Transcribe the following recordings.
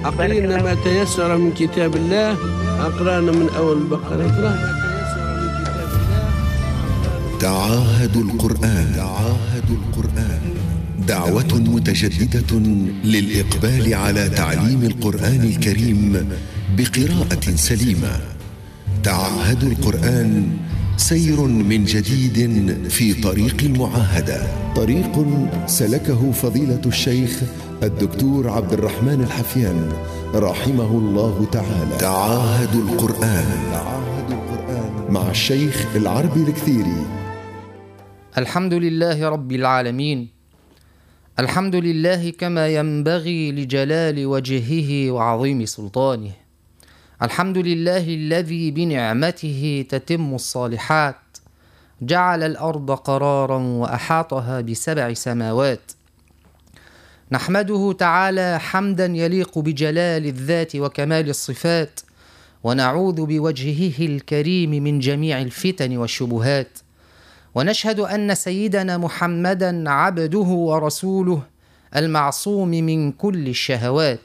أقرينا ما تيسر من كتاب الله. أقرأنا من أول البقرة. تعاهدوا القرآن. دعوة متجددة للإقبال على تعليم القرآن الكريم بقراءة سليمة. تعاهدوا القرآن سير من جديد في طريق المعاهدة، طريق سلكه فضيلة الشيخ الدكتور عبد الرحمن الحفيان رحمه الله تعالى. تعاهدوا القرآن مع الشيخ العربي الكثيري. الحمد لله رب العالمين، الحمد لله كما ينبغي لجلال وجهه وعظيم سلطانه. الحمد لله الذي بنعمته تتم الصالحات، جعل الأرض قرارا وأحاطها ب7 سماوات. نحمده تعالى حمدا يليق بجلال الذات وكمال الصفات، ونعوذ بوجهه الكريم من جميع الفتن والشبهات. ونشهد أن سيدنا محمدا عبده ورسوله المعصوم من كل الشهوات،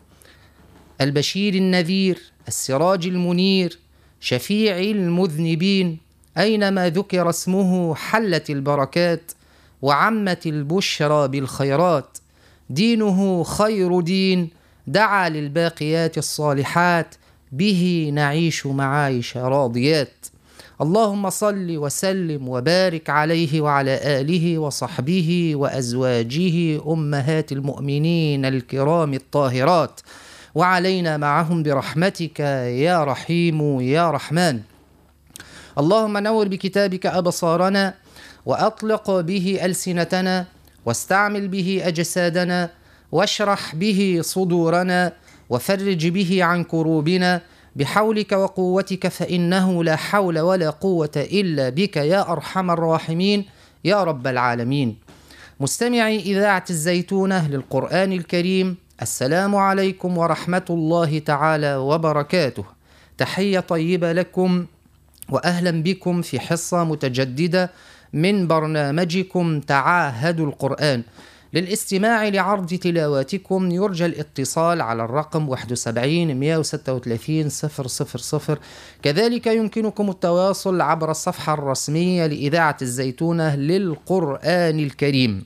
البشير النذير، السراج المنير، شفيع المذنبين. أينما ذكر اسمه حلت البركات، وعمت البشرى بالخيرات. دينه خير دين، دعا للباقيات الصالحات، به نعيش معايش راضيات. اللهم صل وسلم وبارك عليه وعلى آله وصحبه وأزواجه أمهات المؤمنين الكرام الطاهرات، وعلينا معهم برحمتك يا رحيم يا رحمن. اللهم نور بكتابك أبصارنا، وأطلق به ألسنتنا، واستعمل به أجسادنا، واشرح به صدورنا، وفرج به عن كروبنا بحولك وقوتك، فإنه لا حول ولا قوة إلا بك يا أرحم الراحمين يا رب العالمين. مستمعي إذاعة الزيتونة للقرآن الكريم، السلام عليكم ورحمة الله تعالى وبركاته. تحية طيبة لكم، وأهلا بكم في حصة متجددة من برنامجكم تعاهدوا القرآن. للاستماع لعرض تلاواتكم يرجى الاتصال على الرقم 71 136 000. كذلك يمكنكم التواصل عبر الصفحة الرسمية لإذاعة الزيتونة للقرآن الكريم.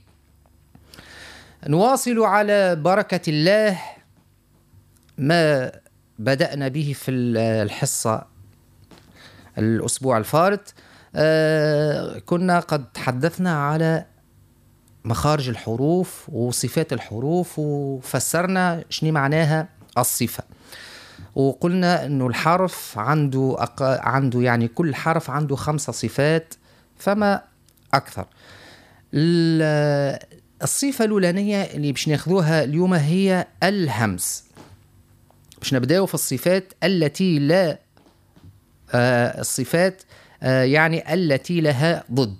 نواصل على بركة الله ما بدأنا به في الحصة الأسبوع الفارط. كنا قد تحدثنا على مخارج الحروف وصفات الحروف، وفسرنا شنو معناها الصفة، وقلنا أنه الحرف عنده يعني كل حرف عنده 5 صفات فما أكثر. الصفة الأولانية اللي باش ناخذوها اليوم هي الهمس. باش نبداو في الصفات التي لا الصفات يعني التي لها ضد.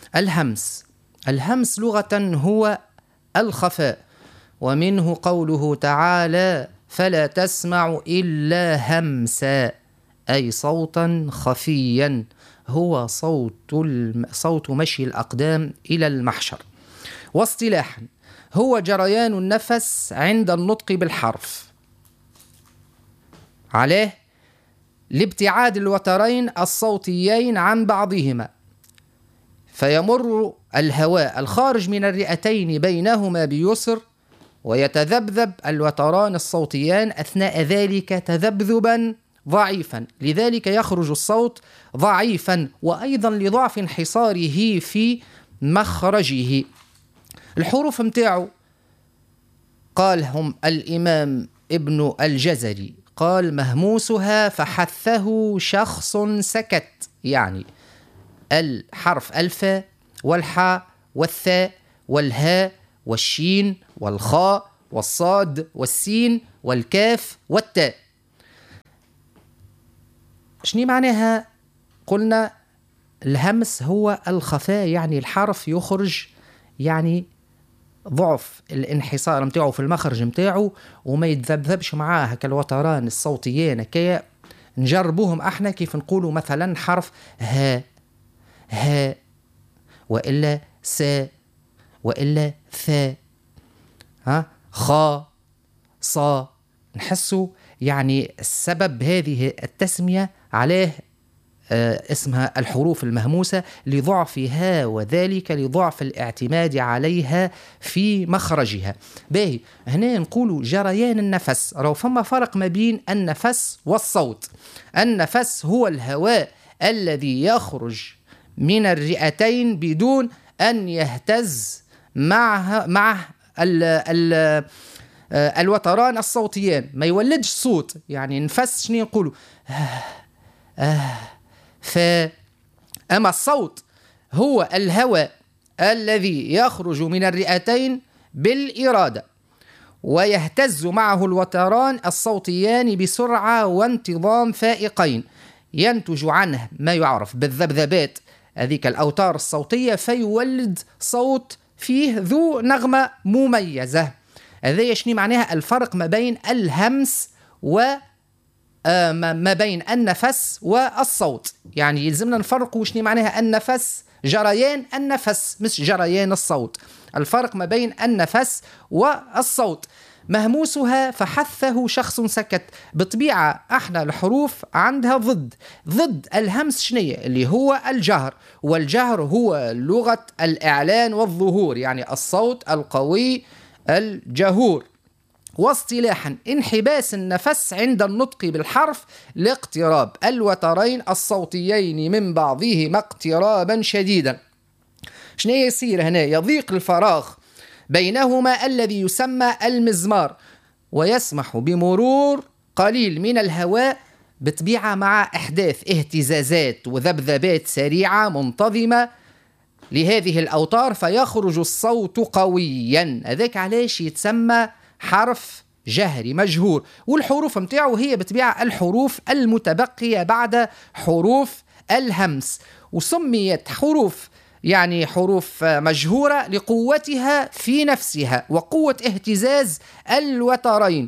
الهمس لغة هو الخفاء، ومنه قوله تعالى: فلا تسمع إلا همسا، أي صوتا خفيا، هو صوت مشي الأقدام إلى المحشر. واصطلاحا هو جريان النفس عند النطق بالحرف عليه لابتعاد الوترين الصوتيين عن بعضهما، فيمر الهواء الخارج من الرئتين بينهما بيسر، ويتذبذب الوتران الصوتيان أثناء ذلك تذبذبا ضعيفا، لذلك يخرج الصوت ضعيفا، وأيضا لضعف انحصاره في مخرجه. الحروف متاعه قالهم الإمام ابن الجزري، قال: مهموسها فحثه شخص سكت، يعني الحرف الفاء والحاء والثاء والهاء والشين والخاء والصاد والسين والكاف والتاء. شنو معناها؟ قلنا الهمس هو الخفاء، يعني الحرف يخرج يعني ضعف الانحصار متاعه في المخرج متاعه، وما يتذبذبش معاه هكا الوتران الصوتيين هكايا. نجربوهم احنا كيف نقولوا مثلا حرف ها وإلا سا وإلا ثا، خا صا نحسوا يعني السبب هذه التسمية عليه اسمها الحروف المهموسة لضعفها، وذلك لضعف الاعتماد عليها في مخرجها. باهي، هنا نقول جريان النفس. رو فما فرق ما بين النفس والصوت. النفس هو الهواء الذي يخرج من الرئتين بدون أن يهتز مع الوتران الصوتيان، ما يولدش صوت. يعني نفس شنو نقولوا؟ أما الصوت هو الهواء الذي يخرج من الرئتين بالإرادة، ويهتز معه الوتران الصوتيان بسرعة وانتظام فائقين، ينتج عنه ما يعرف بالذبذبات، هذيك الأوتار الصوتية، فيولد صوت فيه ذو نغمة مميزة. هذا يشني معناها الفرق ما بين الهمس ما بين النفس والصوت. يعني يلزمنا نفرق وشني معناها النفس، جريان النفس مش جريان الصوت. الفرق ما بين النفس والصوت. مهموسها فحثه شخص سكت. بطبيعة احنا الحروف عندها ضد الهمس شنية اللي هو الجهر، والجهر هو لغة الإعلان والظهور، يعني الصوت القوي الجهور. واصطلاحا انحباس النفس عند النطق بالحرف لاقتراب الوترين الصوتيين من بعضهما اقترابا شديدا. شنو يصير هنا؟ يضيق الفراغ بينهما الذي يسمى المزمار، ويسمح بمرور قليل من الهواء بطبيعة مع إحداث اهتزازات وذبذبات سريعة منتظمة لهذه الأوتار، فيخرج الصوت قويا. هذاك علاش يتسمى حرف جهري مجهور. والحروف متاعه هي بطبيعة الحروف المتبقية بعد حروف الهمس، وسميت حروف يعني حروف مجهورة لقوتها في نفسها وقوة اهتزاز الوترين.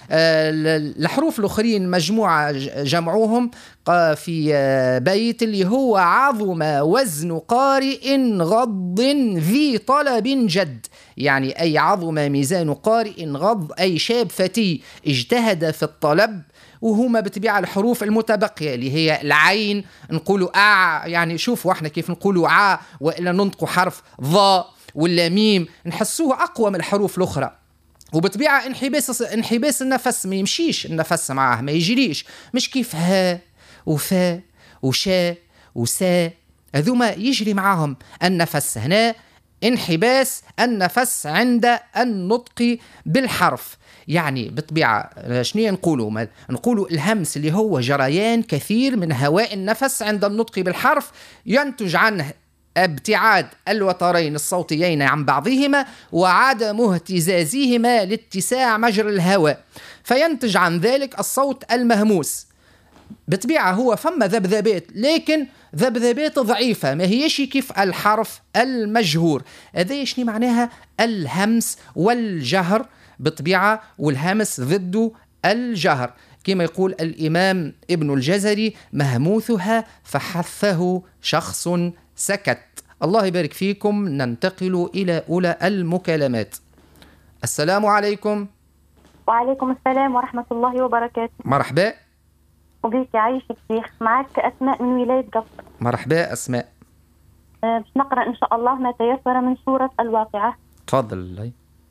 الحروف الأخرين مجموعة جمعوهم في بيت اللي هو عظم وزن قارئ غض ذي طلب جد، يعني أي عظم ميزان قارئ غض أي شاب فتي اجتهد في الطلب. وهما بتبيع الحروف المتبقية اللي هي العين نقولوا يعني شوفوا احنا كيف نقولوا وإلا ننطقوا حرف ضاء ولا ميم، نحسوه أقوى من الحروف الأخرى. وبطبيعة انحباس النفس ما يمشيش، النفس معاه ما يجريش، مش كيف ها وفا وشا وسا، هذوما يجري معاهم النفس. هنا انحباس النفس عند النطق بالحرف. يعني بطبيعة شنو نقولوا الهمس اللي هو جريان كثير من هواء النفس عند النطق بالحرف، ينتج عنه ابتعاد الوترين الصوتيين عن بعضهما وعدم اهتزازهما لاتساع مجرى الهواء، فينتج عن ذلك الصوت المهموس. بطبيعة هو فما ذبذبات، لكن ذبذبات ضعيفة، ما هيش كيف الحرف المجهور. هذا يشني معناها الهمس والجهر بطبيعة، والهمس ضد الجهر. كما يقول الإمام ابن الجزري: مهموثها فحثه شخص سكت. الله يبارك فيكم. ننتقل إلى أولى المكالمات. السلام عليكم. وعليكم السلام ورحمة الله وبركاته. مرحبا. وبيك يعيشك شيخ. معك أسماء من ولاية قصر. مرحبا أسماء. باش نقرأ إن شاء الله ما تيسر من سورة الواقعة. تفضل.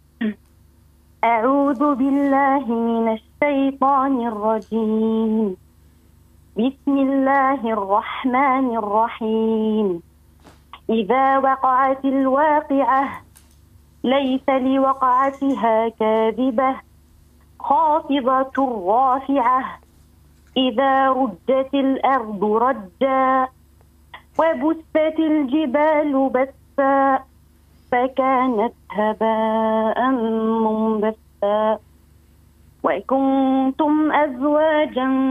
أعوذ بالله من الشيطان الرجيم. بسم الله الرحمن الرحيم. إذا وقعت الواقعة ليس لوقعتها كاذبة خافضة رافعة. إذا رجت الأرض رجا وبست الجبال بسا فكانت هباء منبثا وكنتم أزواجا